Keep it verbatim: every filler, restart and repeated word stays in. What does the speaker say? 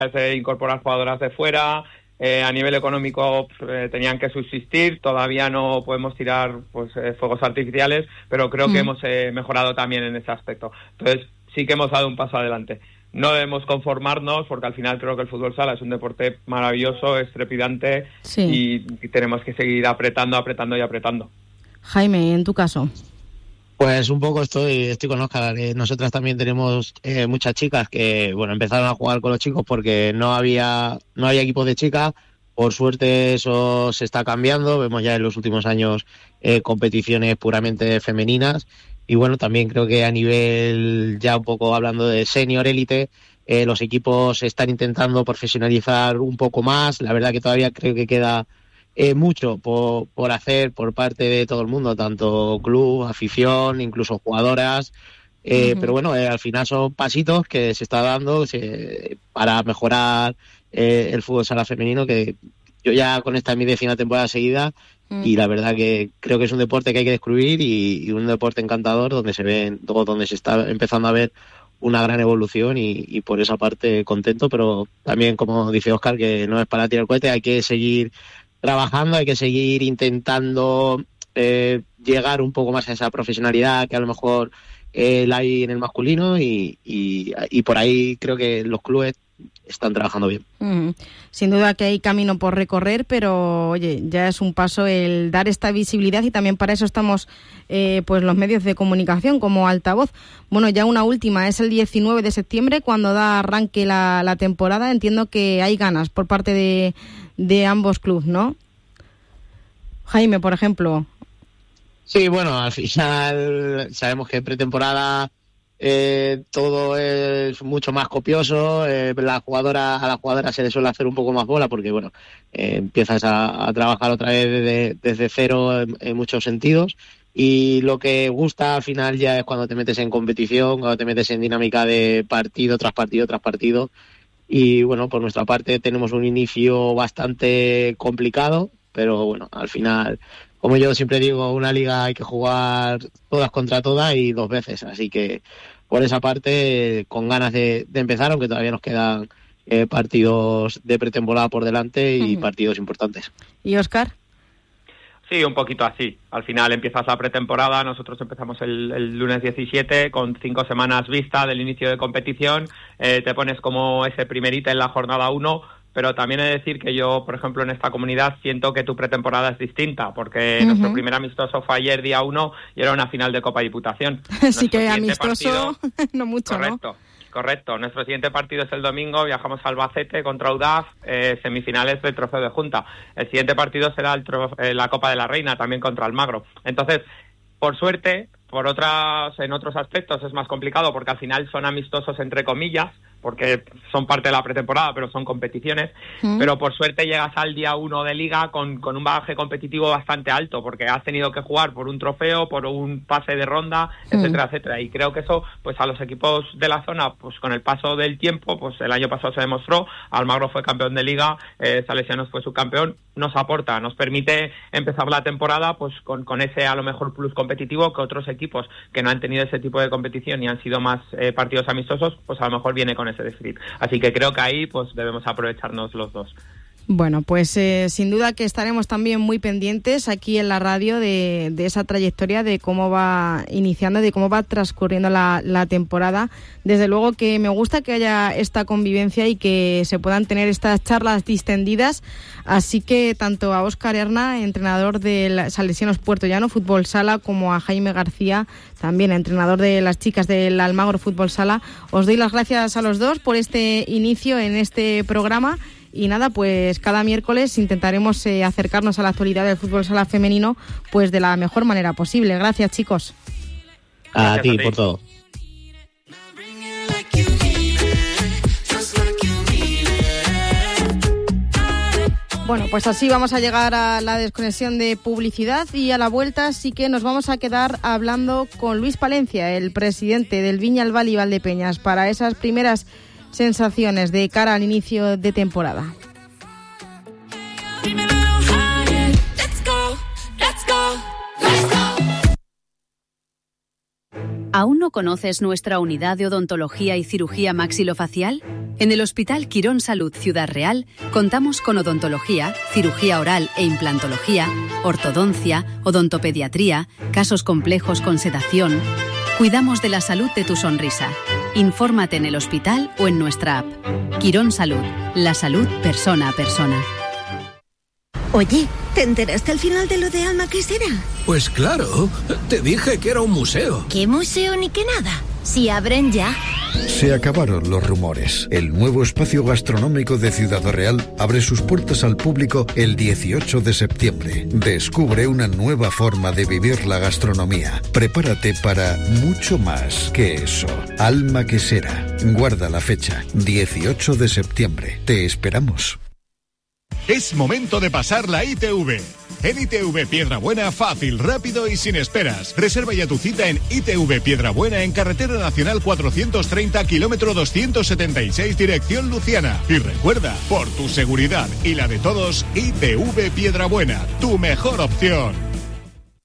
de incorporar jugadoras de fuera. Eh, a nivel económico eh, tenían que subsistir, todavía no podemos tirar pues eh, fuegos artificiales, pero creo mm. que hemos eh, mejorado también en ese aspecto. Entonces sí que hemos dado un paso adelante. No debemos conformarnos porque al final creo que el fútbol sala es un deporte maravilloso, estrepidante, sí. y, y tenemos que seguir apretando, apretando y apretando. Jaime, en tu caso. Pues un poco estoy estoy con Óscar. Eh, nosotras también tenemos eh, muchas chicas que bueno empezaron a jugar con los chicos porque no había no había equipos de chicas. Por suerte eso se está cambiando. Vemos ya en los últimos años eh, competiciones puramente femeninas. Y bueno, también creo que a nivel, ya un poco hablando de senior élite, eh, los equipos están intentando profesionalizar un poco más. La verdad que todavía creo que queda eh, mucho por, por hacer por parte de todo el mundo, tanto club, afición, incluso jugadoras. Eh, uh-huh. Pero bueno, eh, al final son pasitos que se está dando se, para mejorar eh, el fútbol sala femenino, que yo ya con esta es mi décima temporada seguida. Y la verdad que creo que es un deporte que hay que descubrir y, y un deporte encantador donde se ven, donde se está empezando a ver una gran evolución y, y por esa parte contento, pero también, como dice Óscar, que no es para tirar el cohete, hay que seguir trabajando, hay que seguir intentando eh, llegar un poco más a esa profesionalidad que a lo mejor eh, la hay en el masculino y, y, y por ahí creo que los clubes están trabajando bien. Mm, sin duda que hay camino por recorrer, pero oye, ya es un paso el dar esta visibilidad y también para eso estamos eh, pues los medios de comunicación como altavoz. Bueno, ya una última, es el diecinueve de septiembre cuando da arranque la, la temporada. Entiendo que hay ganas por parte de, de ambos clubes, ¿no? Jaime, por ejemplo. Sí, bueno, al final sabemos que pretemporada Eh, todo es mucho más copioso, eh, la jugadora a la jugadora se le suele hacer un poco más bola porque bueno eh, empiezas a, a trabajar otra vez desde, desde cero en, en muchos sentidos, y lo que gusta al final ya es cuando te metes en competición, cuando te metes en dinámica de partido tras partido tras partido. Y bueno, por nuestra parte tenemos un inicio bastante complicado, pero bueno, al final, como yo siempre digo, una liga hay que jugar todas contra todas y dos veces, así que por esa parte con ganas de, de empezar, aunque todavía nos quedan eh, partidos de pretemporada por delante y uh-huh. partidos importantes. ¿Y Óscar? Sí, un poquito así. Al final empiezas la pretemporada, nosotros empezamos el, el lunes diecisiete con cinco semanas vista del inicio de competición, eh, te pones como ese primerita en la jornada uno, pero también he de decir que yo, por ejemplo, en esta comunidad siento que tu pretemporada es distinta, porque uh-huh. nuestro primer amistoso fue ayer día uno y era una final de Copa Diputación. Así que amistoso partido, no mucho, correcto, ¿no? Correcto. Nuestro siguiente partido es el domingo, viajamos a Albacete contra U D A F, eh, semifinales del Trofeo de Junta. El siguiente partido será el trof- eh, la Copa de la Reina, también contra Almagro. Entonces, por suerte, por otras, en otros aspectos es más complicado porque al final son amistosos entre comillas, porque son parte de la pretemporada, pero son competiciones, ¿Mm? Pero por suerte llegas al día uno de liga con, con un bagaje competitivo bastante alto, porque has tenido que jugar por un trofeo, por un pase de ronda, ¿Mm? etcétera, etcétera, y creo que eso, pues a los equipos de la zona, pues con el paso del tiempo, pues el año pasado se demostró, Almagro fue campeón de liga, eh, Salesianos fue subcampeón, nos aporta, nos permite empezar la temporada pues con, con ese a lo mejor plus competitivo que otros equipos que no han tenido ese tipo de competición y han sido más eh, partidos amistosos, pues a lo mejor viene con ese déficit. Así que creo que ahí pues debemos aprovecharnos los dos. Bueno, pues eh, sin duda que estaremos también muy pendientes aquí en la radio de, de esa trayectoria, de cómo va iniciando, de cómo va transcurriendo la, la temporada. Desde luego que me gusta que haya esta convivencia y que se puedan tener estas charlas distendidas. Así que tanto a Óscar Herna, entrenador del Salesianos Puerto Llano Fútbol Sala, como a Jaime García, también entrenador de las chicas del Almagro Fútbol Sala, os doy las gracias a los dos por este inicio en este programa. Y nada, pues cada miércoles intentaremos eh, acercarnos a la actualidad del fútbol sala femenino pues de la mejor manera posible. Gracias, chicos. A ti por todo. Bueno, pues así vamos a llegar a la desconexión de publicidad y a la vuelta sí que nos vamos a quedar hablando con Luis Palencia, el presidente del Viñalbal y Valdepeñas, para esas primeras sensaciones de cara al inicio de temporada. ¿Aún no conoces nuestra unidad de odontología y cirugía maxilofacial? En el Hospital Quirón Salud Ciudad Real contamos con odontología, cirugía oral e implantología, ortodoncia, odontopediatría, casos complejos con sedación. Cuidamos de la salud de tu sonrisa. Infórmate en el hospital o en nuestra app. Quirón Salud, la salud persona a persona. Oye, ¿te enteraste al final de lo de Alma Quesera? Pues claro, te dije que era un museo. ¿Qué museo ni qué nada? Si abren ya. Se acabaron los rumores. El nuevo espacio gastronómico de Ciudad Real abre sus puertas al público el dieciocho de septiembre. Descubre una nueva forma de vivir la gastronomía. Prepárate para mucho más que eso. Alma Quesera. Guarda la fecha, dieciocho de septiembre. Te esperamos. Es momento de pasar la I T V. En I T V Piedrabuena, fácil, rápido y sin esperas. Reserva ya tu cita en I T V Piedrabuena en Carretera Nacional cuatrocientos treinta, kilómetro doscientos setenta y seis, dirección Luciana. Y recuerda, por tu seguridad y la de todos, I T V Piedrabuena, tu mejor opción.